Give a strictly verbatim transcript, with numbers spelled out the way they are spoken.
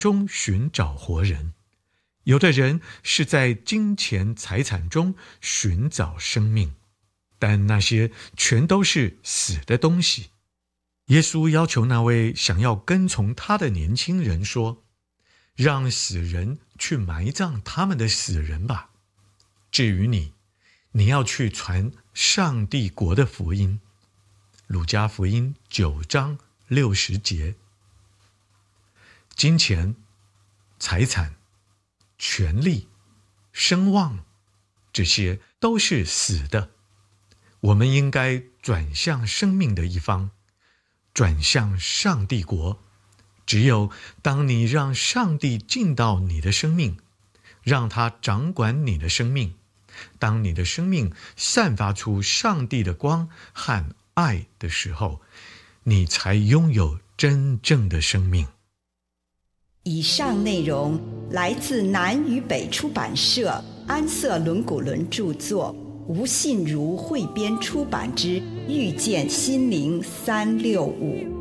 中寻找活人，有的人是在金钱财产中寻找生命，但那些全都是死的东西。耶稣要求那位想要跟从他的年轻人说，让死人去埋葬他们的死人吧。至于你，你要去传上帝国的福音。路加福音九章六十节。金钱、财产、权力、声望，这些都是死的。我们应该转向生命的一方，转向上帝国。只有当你让上帝进到你的生命，让他掌管你的生命，当你的生命散发出上帝的光和爱的时候，你才拥有真正的生命。 以上内容来自南与北出版社安瑟伦古伦著作，吴信如汇编出版之《遇见心灵三六五》。